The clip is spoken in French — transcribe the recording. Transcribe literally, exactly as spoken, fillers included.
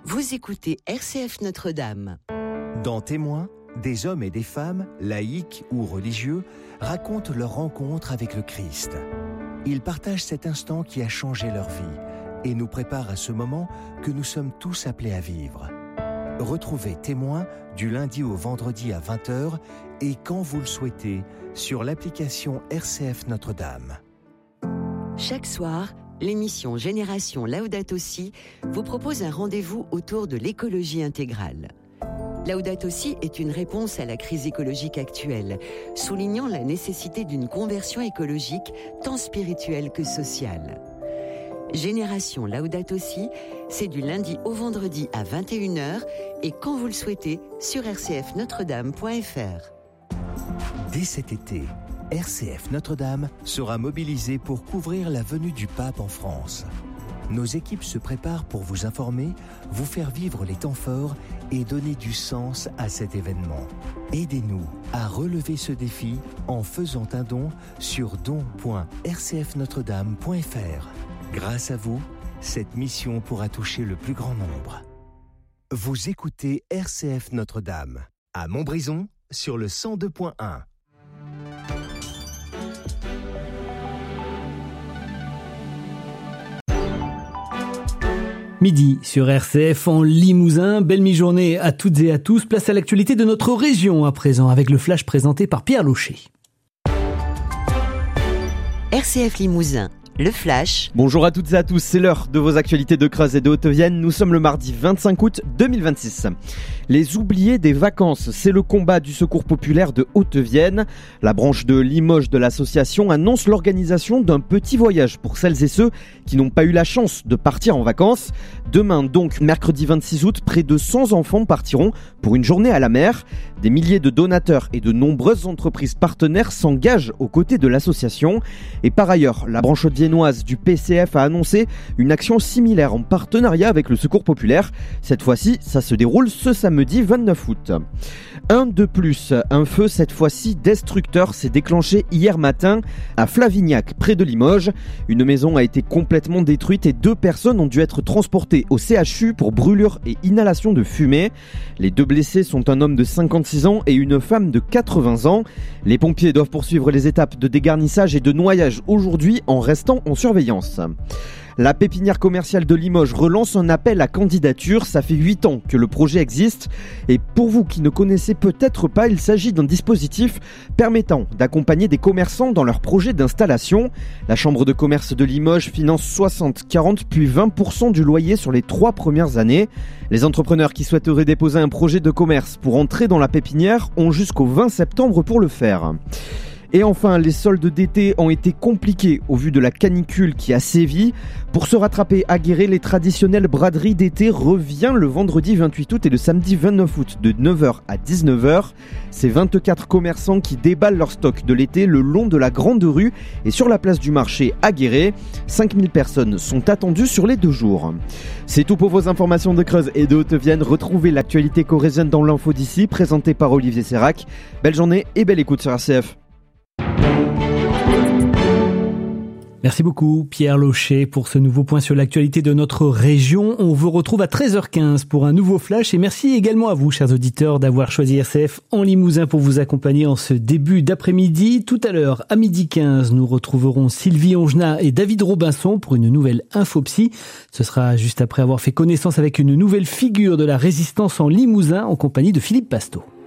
Vous écoutez R C F Notre-Dame. Dans Témoins, des hommes et des femmes, laïcs ou religieux, racontent leur rencontre avec le Christ. Ils partagent cet instant qui a changé leur vie et nous préparent à ce moment que nous sommes tous appelés à vivre. Retrouvez Témoins du lundi au vendredi à vingt heures et quand vous le souhaitez sur l'application R C F Notre-Dame. Chaque soir, l'émission Génération Laudato Si vous propose un rendez-vous autour de l'écologie intégrale. Laudato Si est une réponse à la crise écologique actuelle, soulignant la nécessité d'une conversion écologique tant spirituelle que sociale. Génération Laudato Si, c'est du lundi au vendredi à vingt et une heures et quand vous le souhaitez sur r c f notre dame point f r. Dès cet été, R C F Notre-Dame sera mobilisée pour couvrir la venue du pape en France. Nos équipes se préparent pour vous informer, vous faire vivre les temps forts et donner du sens à cet événement. Aidez-nous à relever ce défi en faisant un don sur don point r c f notre dame point f r. Grâce à vous, cette mission pourra toucher le plus grand nombre. Vous écoutez R C F Notre-Dame à Montbrison sur le cent deux point un. Midi sur R C F en Limousin. Belle mi-journée à toutes et à tous. Place à l'actualité de notre région à présent avec le flash présenté par Pierre Locher. R C F Limousin, le flash. Bonjour à toutes et à tous, c'est l'heure de vos actualités de Creuse et de Haute-Vienne. Nous sommes le mardi vingt-cinq août deux mille vingt-six. Les oubliés des vacances, c'est le combat du Secours populaire de Haute-Vienne. La branche de Limoges de l'association annonce l'organisation d'un petit voyage pour celles et ceux qui n'ont pas eu la chance de partir en vacances. Demain, donc mercredi vingt-six août, près de cent enfants partiront pour une journée à la mer. Des milliers de donateurs et de nombreuses entreprises partenaires s'engagent aux côtés de l'association. Et par ailleurs, la branche haute-viennoise du P C F a annoncé une action similaire en partenariat avec le Secours populaire. Cette fois-ci, ça se déroule ce samedi vingt-neuf août. Un de plus, un feu cette fois-ci destructeur s'est déclenché hier matin à Flavignac, près de Limoges. Une maison a été complètement détruite et deux personnes ont dû être transportées au C H U pour brûlure et inhalation de fumée. Les deux blessés sont un homme de cinquante-six ans et une femme de quatre-vingts ans. Les pompiers doivent poursuivre les étapes de dégarnissage et de noyage aujourd'hui en restant en surveillance. La pépinière commerciale de Limoges relance un appel à candidature. Ça fait huit ans que le projet existe. Et pour vous qui ne connaissez peut-être pas, il s'agit d'un dispositif permettant d'accompagner des commerçants dans leur projet d'installation. La Chambre de commerce de Limoges finance soixante, quarante puis vingt pour cent du loyer sur les trois premières années. Les entrepreneurs qui souhaiteraient déposer un projet de commerce pour entrer dans la pépinière ont jusqu'au vingt septembre pour le faire. Et enfin, les soldes d'été ont été compliqués au vu de la canicule qui a sévi. Pour se rattraper à Guéret, les traditionnelles braderies d'été reviennent le vendredi vingt-huit août et le samedi vingt-neuf août de neuf heures à dix-neuf heures. C'est vingt-quatre commerçants qui déballent leur stock de l'été le long de la Grande Rue et sur la place du marché à Guéret. cinq mille personnes sont attendues sur les deux jours. C'est tout pour vos informations de Creuse et de Haute-Vienne. Retrouvez l'actualité corrézienne dans l'info d'ici, présentée par Olivier Sérac. Belle journée et belle écoute sur R C F. Merci beaucoup Pierre Locher pour ce nouveau point sur l'actualité de notre région. On vous retrouve à treize heures quinze pour un nouveau flash et merci également à vous chers auditeurs d'avoir choisi R C F en Limousin pour vous accompagner en ce début d'après-midi. Tout à l'heure à midi quinze, nous retrouverons Sylvie Ongenat et David Robinson pour une nouvelle Infopsy. Ce sera juste après avoir fait connaissance avec une nouvelle figure de la résistance en Limousin en compagnie de Philippe Pasteau.